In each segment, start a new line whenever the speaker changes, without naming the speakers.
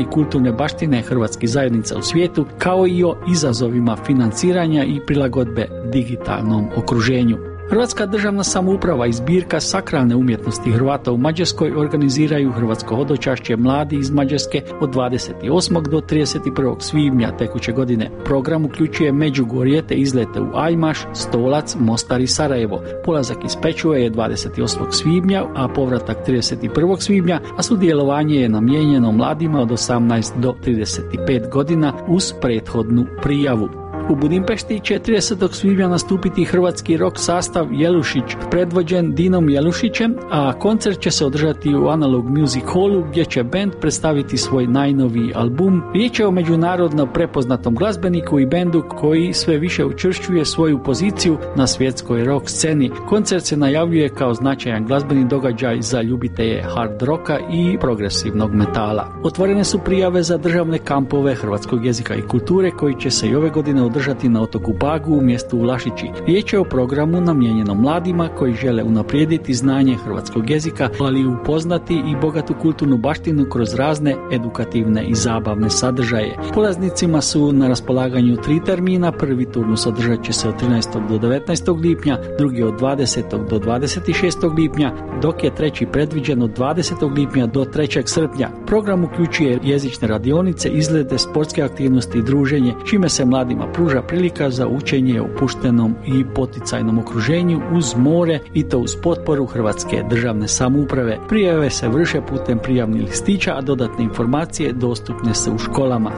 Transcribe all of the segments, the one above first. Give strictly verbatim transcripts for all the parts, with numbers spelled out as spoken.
i kulturne baštine hrvatskih zajednica u svijetu, kao i o izazovima financiranja i prilagodbe digitalnom okruženju. Hrvatska državna samouprava i zbirka sakralne umjetnosti Hrvata u Mađarskoj organiziraju hrvatsko hodočašće mladi iz Mađarske od dvadeset osmog do trideset prvog svibnja tekuće godine. Program uključuje Međugorje te izlete u Ajmaš, Stolac, Mostar i Sarajevo. Polazak iz Pečuve je dvadeset osmog svibnja, a povratak trideset prvog svibnja, a sudjelovanje je namijenjeno mladima od osamnaest do trideset pet godina uz prethodnu prijavu. U Budimpešti će tridesetog svibnja nastupiti hrvatski rock sastav Jelušić, predvođen Dinom Jelušićem, a koncert će se održati u Analog Music Hallu gdje će bend predstaviti svoj najnoviji album. Riječ je o međunarodno prepoznatom glazbeniku i bendu koji sve više učvršćuje svoju poziciju na svjetskoj rock sceni. Koncert se najavljuje kao značajan glazbeni događaj za ljubitelje hard rocka i progresivnog metala. Otvorene su prijave za državne kampove hrvatskog jezika i kulture koji će se i ove godine održati na otoku Pagu u mjestu Vlašići. Riječ je o programu namijenjenom mladima koji žele unaprijediti znanje hrvatskog jezika, ali i upoznati i bogatu kulturnu baštinu kroz razne edukativne i zabavne sadržaje. Polaznicima su na raspolaganju tri termina. Prvi turnus održat će se od trinaestog do devetnaestog lipnja, drugi od dvadesetog do dvadeset šestog lipnja, dok je treći predviđen od dvadesetog lipnja do trećeg srpnja. Program uključuje jezične radionice, izlete, sportske aktivnosti i druženje, čime se mladima pruža prilika za učenje u opuštenom i poticajnom okruženju uz more, i to uz potporu Hrvatske državne samouprave. Prijave se vrše putem prijavnih listića, a dodatne informacije dostupne su u školama.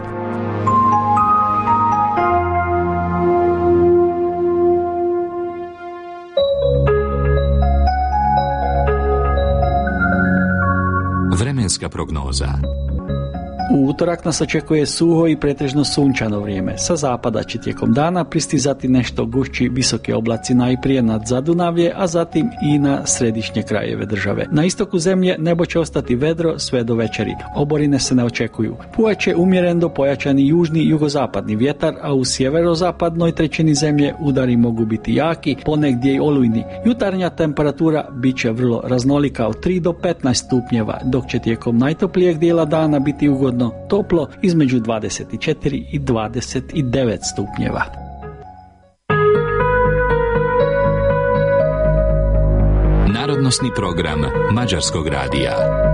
Vremenska prognoza.
U utorak nas očekuje suho i pretežno sunčano vrijeme. Sa zapada će tijekom dana pristizati nešto gušći visoki oblaci najprije nad Zadunavlje, a zatim i na središnje krajeve države. Na istoku zemlje nebo će ostati vedro sve do večeri. Oborine se ne očekuju. Puhaće umjeren do pojačani južni i jugozapadni vjetar, a u sjeverozapadnoj trećini zemlje udari mogu biti jaki, ponegdje i olujni. Jutarnja temperatura bit će vrlo raznolika od tri do petnaest stupnjeva, dok će tijekom najtoplijeg dijela dana biti ugodno toplo između dvadeset četiri i dvadeset devet stupnjeva.
Narodnosni program Mađarskog radija.